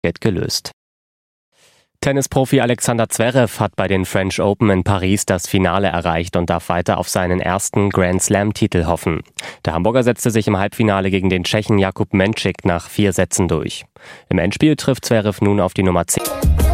gelöst. Tennisprofi Alexander Zverev hat bei den French Open in Paris das Finale erreicht und darf weiter auf seinen ersten Grand-Slam-Titel hoffen. Der Hamburger setzte sich im Halbfinale gegen den Tschechen Jakub Menšík nach 4 Sätzen durch. Im Endspiel trifft Zverev nun auf die Nummer 10.